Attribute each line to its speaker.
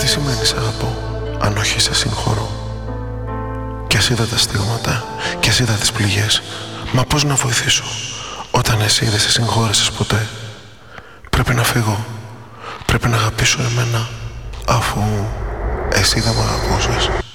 Speaker 1: τι σημαίνει σ' αγαπώ, αν όχι σε συγχωρώ. Κι ας είδα τα στίγματα, κι ας είδα τις πληγές. Μα πώς να βοηθήσω, όταν εσύ δεν σε συγχώρεσες ποτέ. Πρέπει να φύγω, πρέπει να αγαπήσω εμένα, αφού εσύ δεν μ' αγαπούσες.